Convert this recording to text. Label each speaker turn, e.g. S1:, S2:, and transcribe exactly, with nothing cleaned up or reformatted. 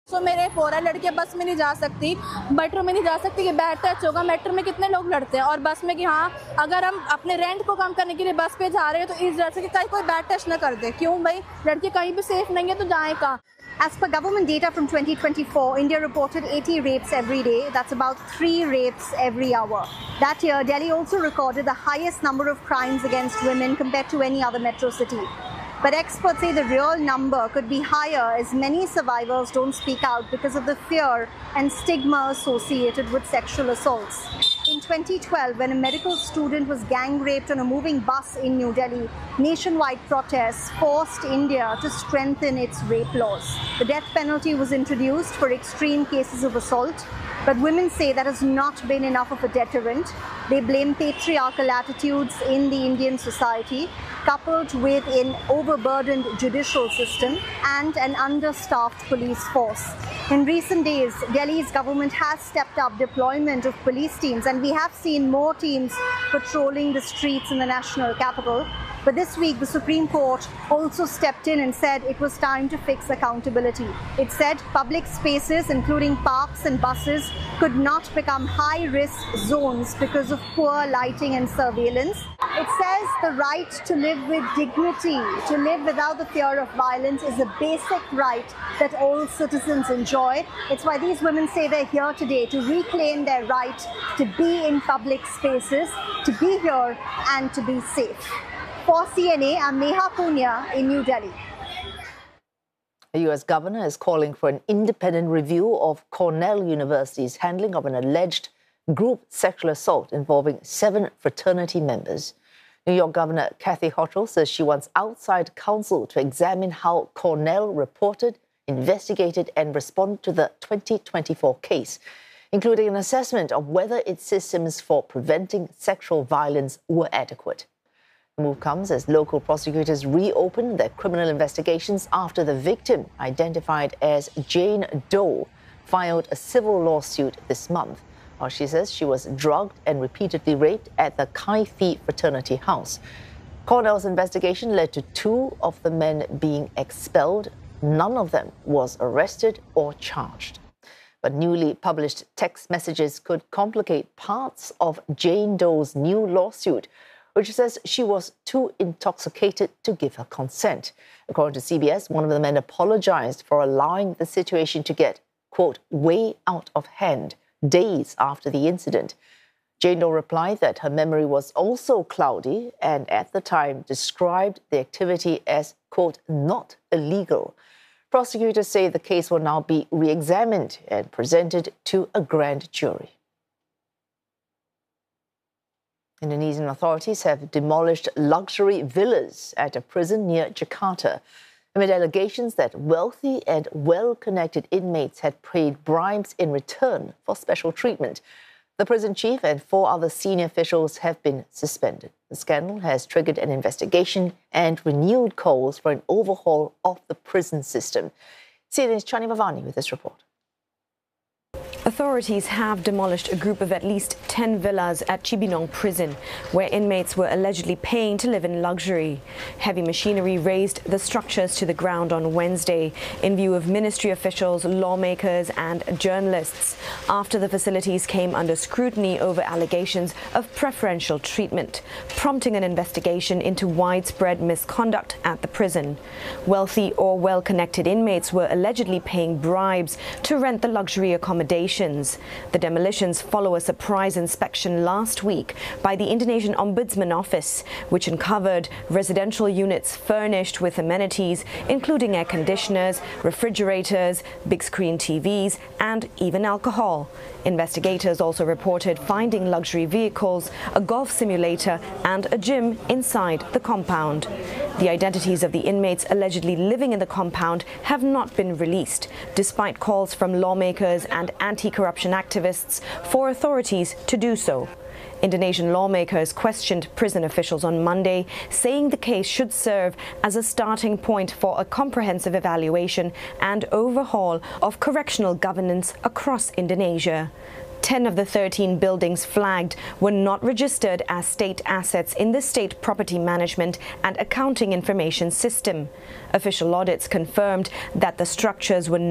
S1: सो मेरे पोरा लड़कियां बस में नहीं जा सकती, मेट्रो में नहीं जा सकती कि बैड टच होगा। मेट्रो में कितने लोग लड़ते हैं और बस में कि हाँ अगर हम अपने रेंट को कम करने के लिए बस पे जा रहे हैं तो इस डर से कि कहीं कोई बैड टच ना कर दे। क्यों भाई, लड़की कहीं भी सेफ नहीं है तो जाए कहाँ।
S2: As per government data from twenty twenty-four, India reported eighty rapes every day. That's about three rapes every hour. That year, Delhi also recorded the highest number of crimes against women compared to any other metro city. But experts say the real number could be higher as many survivors don't speak out because of the fear and stigma associated with sexual assaults. In twenty twelve, when a medical student was gang raped on a moving bus in New Delhi, nationwide protests forced India to strengthen its rape laws. The death penalty was introduced for extreme cases of assault, but women say that has not been enough of a deterrent. They blame patriarchal attitudes in the Indian society, coupled with an overburdened judicial system and an understaffed police force. In recent days, Delhi's government has stepped up deployment of police teams, and we have seen more teams patrolling the streets in the national capital. But this week, the Supreme Court also stepped in and said it was time to fix accountability. It said public spaces, including parks and buses, could not become high-risk zones because of poor lighting and surveillance. It says the right to live with dignity, to live without the fear of violence, is a basic right that all citizens enjoy. It's why these women say they're here today to reclaim their right to be in public spaces, to be here and to be safe. For C N A, I'm Neha Punya in New Delhi.
S3: The U S governor is calling for an independent review of Cornell University's handling of an alleged group sexual assault involving seven fraternity members. New York Governor Kathy Hochul says she wants outside counsel to examine how Cornell reported, investigated and responded to the twenty twenty-four case, including an assessment of whether its systems for preventing sexual violence were adequate. The move comes as local prosecutors reopened their criminal investigations after the victim, identified as Jane Doe, filed a civil lawsuit this month. While she says she was drugged and repeatedly raped at the Chi Phi fraternity house. Cornell's investigation led to two of the men being expelled. None of them was arrested or charged. But newly published text messages could complicate parts of Jane Doe's new lawsuit, which says she was too intoxicated to give her consent. According to C B S, one of the men apologized for allowing the situation to get, quote, way out of hand days after the incident. Jane Doe replied that her memory was also cloudy and at the time described the activity as, quote, not illegal. Prosecutors say the case will now be re-examined and presented to a grand jury. Indonesian authorities have demolished luxury villas at a prison near Jakarta amid allegations that wealthy and well-connected inmates had paid bribes in return for special treatment. The prison chief and four other senior officials have been suspended. The scandal has triggered an investigation and renewed calls for an overhaul of the prison system. C N N's Chani Bhavani with this report.
S4: Authorities have demolished a group of at least ten villas at Cibinong prison, where inmates were allegedly paying to live in luxury. Heavy machinery razed the structures to the ground on Wednesday in view of ministry officials, lawmakers and journalists, after the facilities came under scrutiny over allegations of preferential treatment, prompting an investigation into widespread misconduct at the prison. Wealthy or well-connected inmates were allegedly paying bribes to rent the luxury accommodation. The demolitions follow a surprise inspection last week by the Indonesian Ombudsman Office, which uncovered residential units furnished with amenities, including air conditioners, refrigerators, big-screen T Vs, and even alcohol. Investigators also reported finding luxury vehicles, a golf simulator, and a gym inside the compound. The identities of the inmates allegedly living in the compound have not been released, despite calls from lawmakers and anti-corruption activists for authorities to do so. Indonesian lawmakers questioned prison officials on Monday, saying the case should serve as a starting point for a comprehensive evaluation and overhaul of correctional governance across Indonesia. ten of the thirteen buildings flagged were not registered as state assets in the State Property Management and Accounting Information System. Official audits confirmed that the structures were